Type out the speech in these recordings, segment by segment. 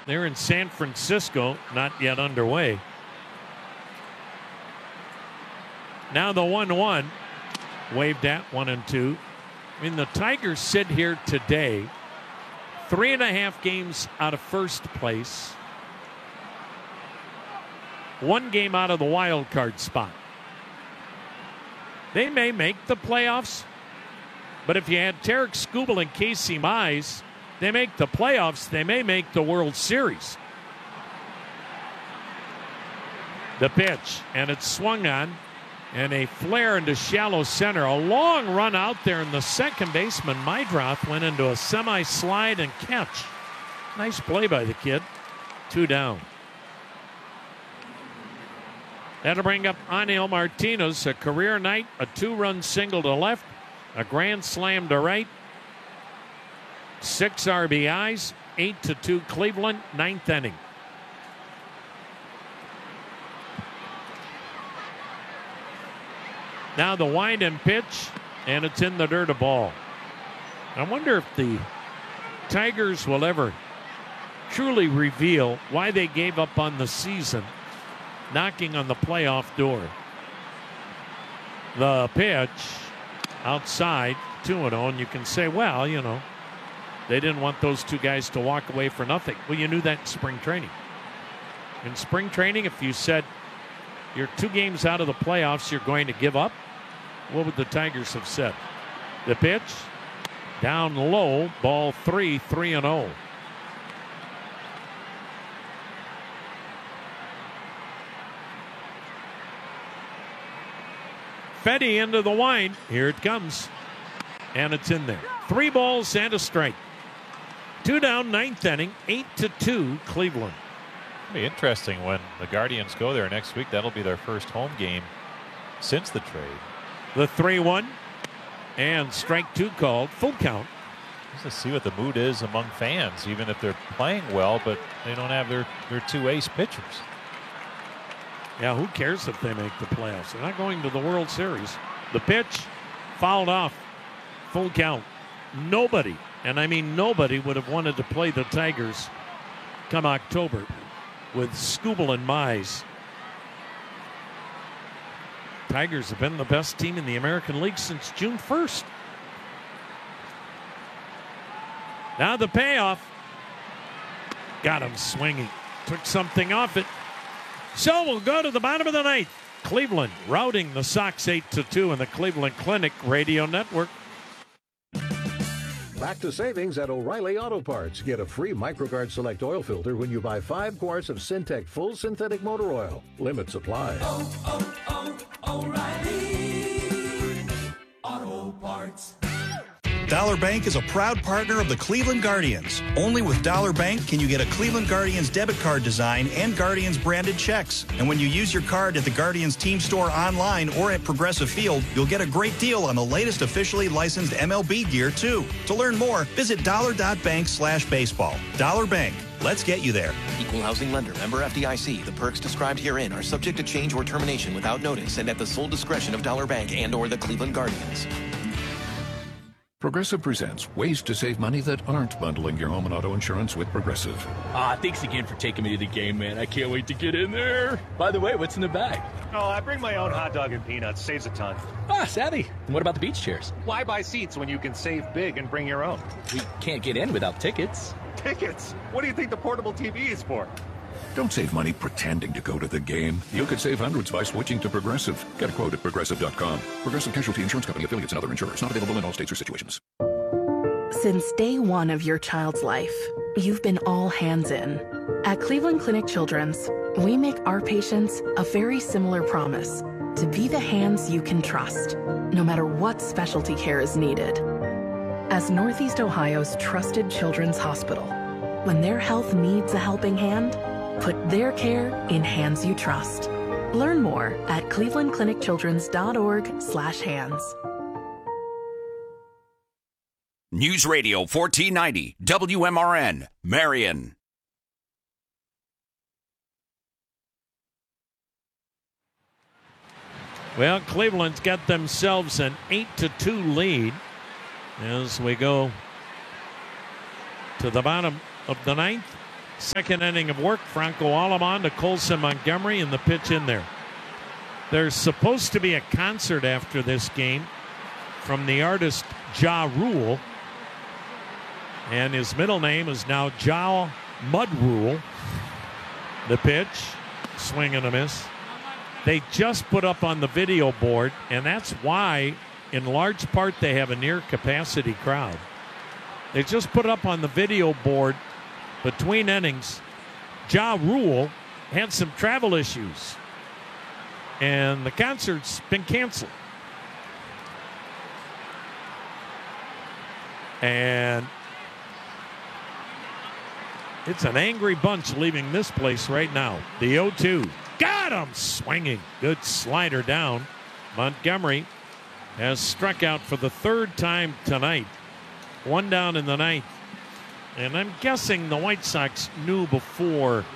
They're in San Francisco, not yet underway. Now the 1-1, waved at 1-2. I mean, the Tigers sit here today, 3.5 games out of first place, 1 game out of the wild card spot. They may make the playoffs, but if you had Tarek Skubal and Casey Mize, they make the playoffs. They may make the World Series. The pitch, and it's swung on, and a flare into shallow center. A long run out there, and the second baseman, Meidroth, went into a semi-slide and catch. Nice play by the kid. 2 down. That'll bring up Anil Martinez, a career night, a 2-run single to left, a grand slam to right, 6 RBIs, 8-2 Cleveland, 9th inning. Now the wind and pitch, and it's in the dirt, a ball. I wonder if the Tigers will ever truly reveal why they gave up on the season, knocking on the playoff door. The pitch outside, 2-0, and you can say, well, you know, they didn't want those 2 guys to walk away for nothing. Well, you knew that in spring training. In spring training, if you said you're 2 games out of the playoffs, you're going to give up, what would the Tigers have said? The pitch, down low, ball 3, 3-0. Fedde into the wind. Here it comes. And it's in there. 3 balls and a strike. 2 down, 9th inning, 8-2 Cleveland. It'll be interesting when the Guardians go there next week. That'll be their first home game since the trade. The 3-1 and strike 2 called. Full count. Just to see what the mood is among fans, even if they're playing well, but they don't have their 2 ace pitchers. Yeah, who cares if they make the playoffs? They're not going to the World Series. The pitch fouled off. Full count. Nobody, and I mean nobody, would have wanted to play the Tigers come October with Skubal and Mize. Tigers have been the best team in the American League since June 1st. Now the payoff. Got him swinging. Took something off it. So we'll go to the bottom of the 9th. Cleveland routing the Sox 8-2 in the Cleveland Clinic Radio Network. Back to savings at O'Reilly Auto Parts. Get a free MicroGuard Select oil filter when you buy 5 quarts of Syntec Full Synthetic Motor Oil. Limits apply. O'Reilly Auto Parts. Dollar Bank is a proud partner of the Cleveland Guardians. Only with Dollar Bank can you get a Cleveland Guardians debit card design and Guardians branded checks. And when you use your card at the Guardians team store online or at Progressive Field, you'll get a great deal on the latest officially licensed MLB gear, too. To learn more, visit dollar.bank/baseball. Dollar Bank. Let's get you there. Equal housing lender. Member FDIC. The perks described herein are subject to change or termination without notice and at the sole discretion of Dollar Bank and or the Cleveland Guardians. Progressive presents ways to save money that aren't bundling your home and auto insurance with Progressive. Thanks again for taking me to the game, man. I can't wait to get in there. By the way, what's in the bag? Oh, I bring my own hot dog and peanuts. Saves a ton. Savvy. And what about the beach chairs? Why buy seats when you can save big and bring your own? We can't get in without tickets. Tickets? What do you think the portable TV is for? Don't save money pretending to go to the game. You could save hundreds by switching to Progressive. Get a quote at Progressive.com. Progressive Casualty Insurance Company, affiliates, and other insurers. Not available in all states or situations. Since day one of your child's life, you've been all hands in. At Cleveland Clinic Children's, we make our patients a very similar promise to be the hands you can trust, no matter what specialty care is needed. As Northeast Ohio's trusted children's hospital, when their health needs a helping hand, put their care in hands you trust. Learn more at clevelandclinicchildrens.org/hands. News Radio 1490 WMRN, Marion. Well, Cleveland's got themselves an 8-2 lead as we go to the bottom of the 9th. Second inning of work. Franco Aleman to Colson Montgomery, and the pitch in there. There's supposed to be a concert after this game from the artist Ja Rule, and his middle name is now Ja Mud Rule. The pitch, swing and a miss. They just put up on the video board, and that's why, in large part, they have a near capacity crowd. They just put up on the video board between innings. Ja Rule had some travel issues, and the concert's been canceled. And it's an angry bunch leaving this place right now. The 0-2. Got him swinging. Good slider down. Montgomery has struck out for the third time tonight. One down in the ninth. And I'm guessing the White Sox knew before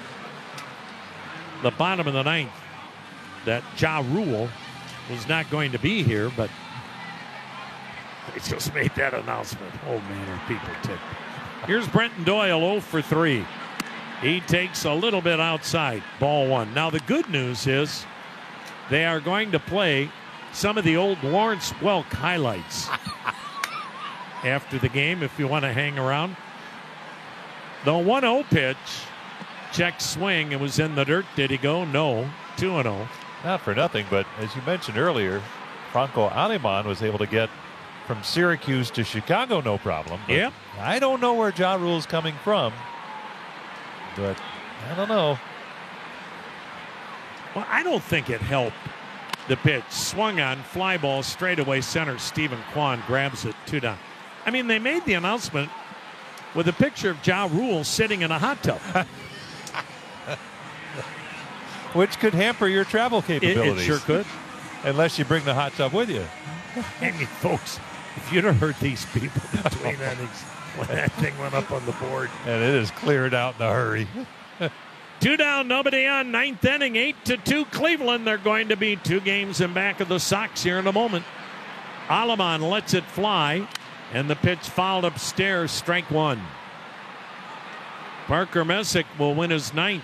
the bottom of the ninth that Ja Rule was not going to be here, but they just made that announcement. Oh, man, are people ticked. Here's Brenton Doyle, 0 for 3. He takes a little bit outside, ball one. Now, the good news is they are going to play some of the old Lawrence Welk highlights after the game if you want to hang around. The 1-0 pitch, check swing. It was in the dirt. Did he go? No. 2-0. Not for nothing, but as you mentioned earlier, Franco Aleman was able to get from Syracuse to Chicago no problem. Yep. I don't know where Ja Rule's coming from, but I don't know. Well, I don't think it helped. The pitch swung on, fly ball, straightaway center. Stephen Kwan grabs it, 2 down. I mean, they made the announcement with a picture of Ja Rule sitting in a hot tub. Which could hamper your travel capabilities. It sure could. Unless you bring the hot tub with you. I mean, folks, if you'd have heard these people between innings when that thing went up on the board. And it is cleared out in a hurry. 2 down, nobody on, ninth inning, 8-2 Cleveland. They're going to be 2 games in back of the Sox here in a moment. Aleman lets it fly, and the pitch fouled upstairs, strike one. Parker Messick will win his 9th.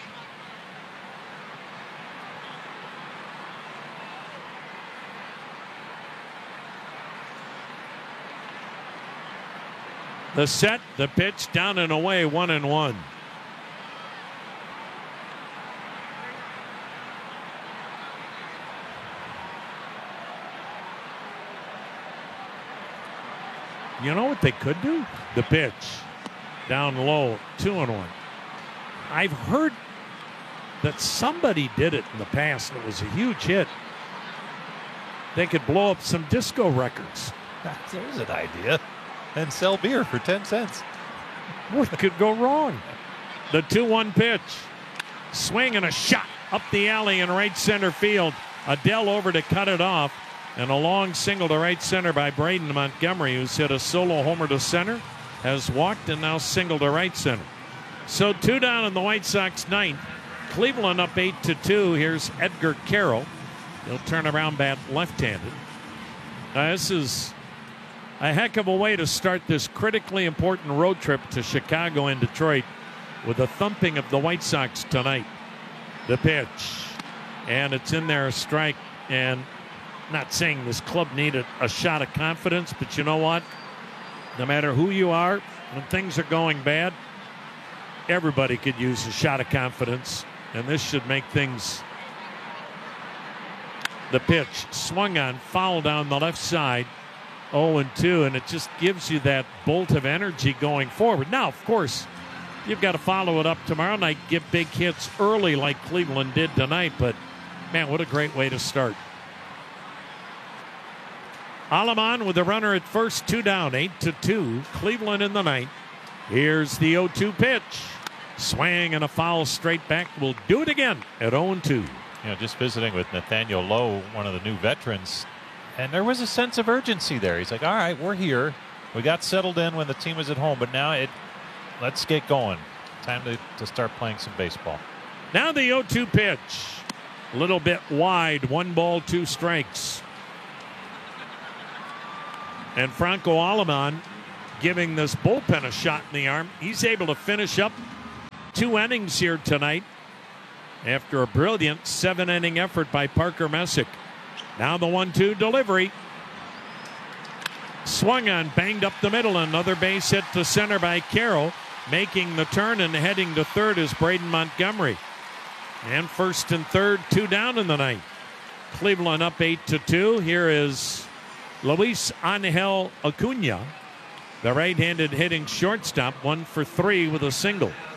The set, the pitch, down and away, 1-1. You know what they could do? The pitch, down low, 2-1. I've heard that somebody did it in the past, and it was a huge hit. They could blow up some disco records. There's an idea. And sell beer for 10 cents. What could go wrong? The 2-1 pitch. Swing and a shot up the alley in right center field. Adele over to cut it off. And a long single to right center by Braden Montgomery, who's hit a solo homer to center, has walked and now single to right center. So 2 down in the White Sox 9th. Cleveland up 8-2. Here's Edgar Carroll. He'll turn around, bat left-handed. This is a heck of a way to start this critically important road trip to Chicago and Detroit with a thumping of the White Sox tonight. The pitch, and it's in there, a strike. And not saying this club needed a shot of confidence, but you know what? No matter who you are, when things are going bad, everybody could use a shot of confidence, and this should make things. The pitch, swung on, foul down the left side. 0-2, and it just gives you that bolt of energy going forward. Now, of course, you've got to follow it up tomorrow night, give big hits early like Cleveland did tonight, but, man, what a great way to start. Aleman with the runner at first, 2 down, 8-2, Cleveland in the 9th. Here's the 0-2 pitch. Swing and a foul straight back. Will do it again at 0-2. You know, just visiting with Nathaniel Lowe, one of the new veterans, and there was a sense of urgency there. He's like, all right, we're here. We got settled in when the team was at home, but now let's get going. Time to start playing some baseball. Now the 0-2 pitch. A little bit wide. 1 ball, 2 strikes. And Franco Aleman giving this bullpen a shot in the arm. He's able to finish up 2 innings here tonight after a brilliant 7-inning effort by Parker Messick. Now the 1-2 delivery. Swung on, banged up the middle. Another base hit to center by Carroll. Making the turn and heading to third is Braden Montgomery. And first and third, 2 down in the ninth. Cleveland up 8-2. Here is Luis Angel Acuna, the right-handed hitting shortstop, 1 for 3 with a single.